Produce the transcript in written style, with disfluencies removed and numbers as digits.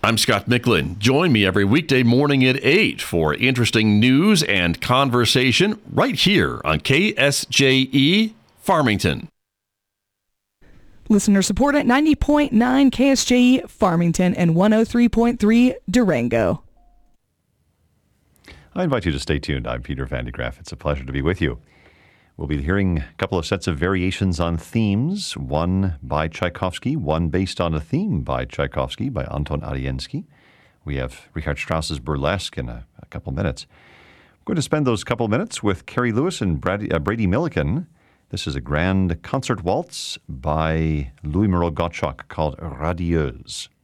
I'm Scott Micklin. Join me every weekday morning at 8 for interesting news and conversation right here on KSJE Farmington. Listener support at 90.9 KSJE Farmington and 103.3 Durango. I invite you to stay tuned. I'm Peter Van de Graaff. It's a pleasure to be with you. We'll be hearing a couple of sets of variations on themes, one by Tchaikovsky, one based on a theme by Tchaikovsky, by Anton Ariensky. We have Richard Strauss's Burlesque in a couple minutes. We're going to spend those couple minutes with Carrie Lewis and Brady Milliken. This is a grand concert waltz by Louis Moreau Gottschalk called Radieuse.